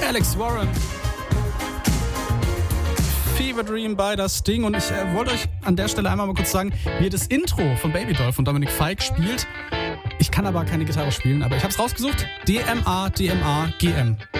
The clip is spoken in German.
Alex Warren. Fever Dream bei das Ding. Und ich wollte euch an der Stelle einmal mal kurz sagen, wie ihr das Intro von Babydolf von Dominik Fike spielt. Ich kann aber keine Gitarre spielen, aber ich hab's rausgesucht. DMA, DMA, GM.